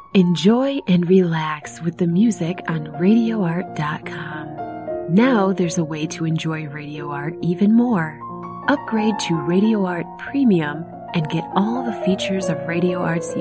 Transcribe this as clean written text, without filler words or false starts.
Enjoy and relax with the music on RadioArt.com. Now there's a way to enjoy Radio Art even more. Upgrade to Radio Art Premium and get all the features of Radio Art's